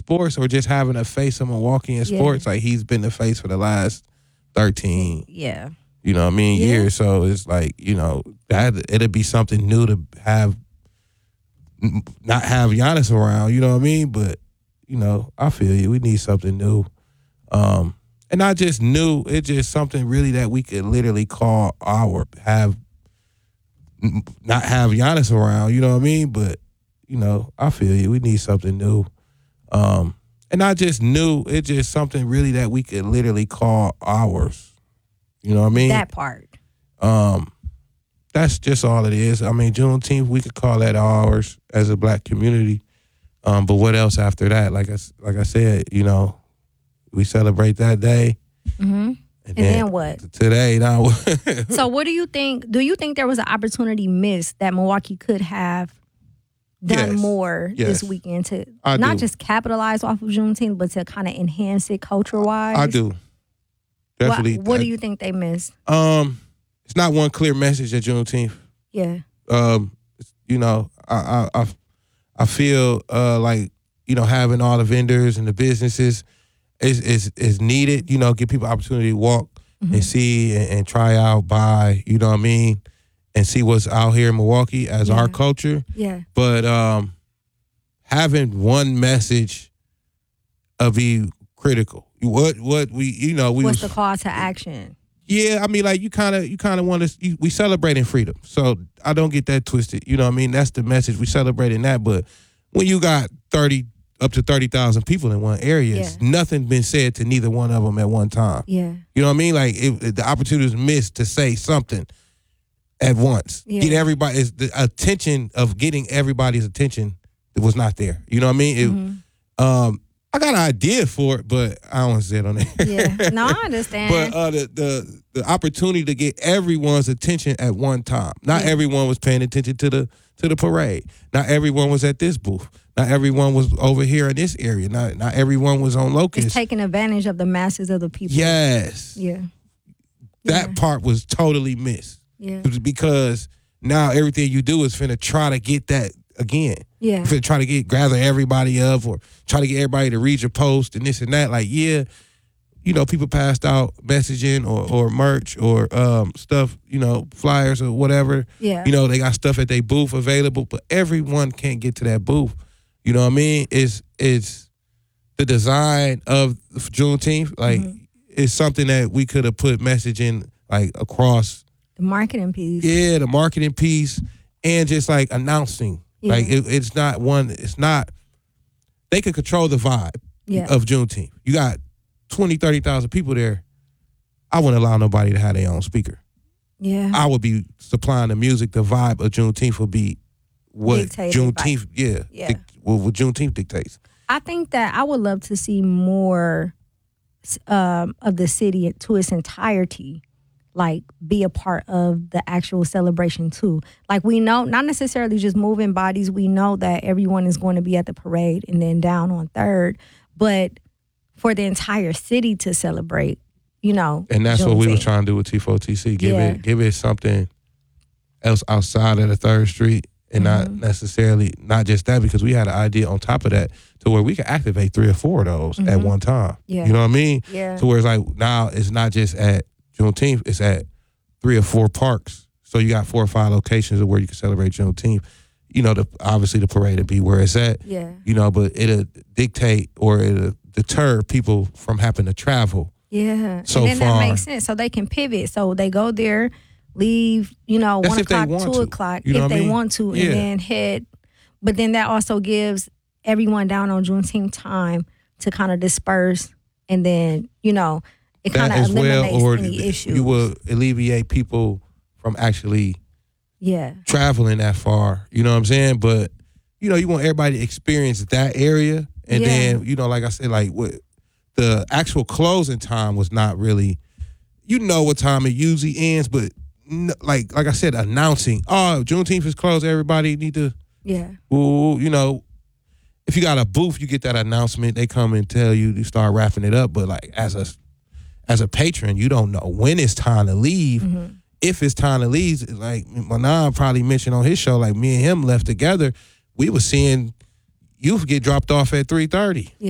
sports or just having a face of Milwaukee in sports, like he's been the face for the last 13. Yeah. You know what I mean? Years. So it's like, that it'd be something new to not have Giannis around, you know what I mean? But, I feel you. We need something new. And not just new, it's just something really that we could literally call our, not have Giannis around, you know what I mean? But, I feel you. We need something new. And not just new, it's just something really that we could literally call ours. You know what I mean? That part. That's just all it is. I mean, Juneteenth, we could call that ours as a black community. But what else after that? Like I said, we celebrate that day. Mm-hmm. And then what? Today, now. So what do you think? Do you think there was an opportunity missed that Milwaukee could have done more this weekend to not just capitalize off of Juneteenth, but to kind of enhance it culture-wise? I do. Definitely. What do you think they missed? It's not one clear message at Juneteenth. Yeah. I feel like, having all the vendors and the businesses is needed, give people opportunity to walk and see and try out, buy, you know what I mean, and see what's out here in Milwaukee as our culture. Yeah. But having one message be critical. What's the call to action? Yeah, I mean, like you kind of want to. We celebrating freedom, so I don't get that twisted. You know what I mean? That's the message. We celebrating that, but when you got up to 30,000 people in one area, nothing been said to neither one of them at one time. Yeah, you know what I mean? Like the opportunity was missed to say something at once. Yeah. Get everybody. The attention of getting everybody's attention was not there. You know what I mean? I got an idea for it, but I don't want to say it on there. Yeah, no, I understand. But the opportunity to get everyone's attention at one time. Not everyone was paying attention to the parade. Not everyone was at this booth. Not everyone was over here in this area. Not everyone was on Locust. It's taking advantage of the masses of the people. Yes. Yeah. That part was totally missed. Yeah. Because now everything you do is finna try to get that again. Yeah. Try to gather everybody up or try to get everybody to read your post and this and that. Like, people passed out messaging or merch or stuff, flyers or whatever. Yeah. They got stuff at their booth available, but everyone can't get to that booth. You know what I mean? It's the design of Juneteenth, like, it's something that we could have put messaging, like, across. The marketing piece. Yeah, the marketing piece and just, like, announcing. Yeah. Like, it's not, they could control the vibe of Juneteenth. You got 20, 30,000 people there. I wouldn't allow nobody to have their own speaker. Yeah. I would be supplying the music. The vibe of Juneteenth would be what Juneteenth, what Juneteenth dictates. I think that I would love to see more of the city to its entirety, like, be a part of the actual celebration too. Like, we know, not necessarily just moving bodies, we know that everyone is going to be at the parade and then down on 3rd, but for the entire city to celebrate, And that's what we were trying to do with T4TC. Give it something else outside of the 3rd Street and not just that, because we had an idea on top of that to where we could activate 3 or 4 of those at one time. Yeah. You know what I mean? Yeah. To where it's like now it's not just at Juneteenth, it's at 3 or 4 parks. So you got 4 or 5 locations of where you can celebrate Juneteenth. Obviously the parade will be where it's at. Yeah. But it'll dictate or it'll deter people from having to travel. Yeah. So and then far, that makes sense. So they can pivot. So they go there, leave, 1 o'clock, 2 o'clock, if they want to, and then head. But then that also gives everyone down on Juneteenth time to kind of disperse, and then, it kind of eliminates any issues. You will alleviate people from actually traveling that far. You know what I'm saying? But, you want everybody to experience that area. And then, like I said, like what the actual closing time was not really, what time it usually ends. But like I said, announcing, Juneteenth is closed. Everybody need to, if you got a booth, you get that announcement. They come and tell you, you start wrapping it up. But like as a patron, you don't know when it's time to leave. Mm-hmm. If it's time to leave, like Manan probably mentioned on his show, like me and him left together, we were seeing youth get dropped off at 3:30.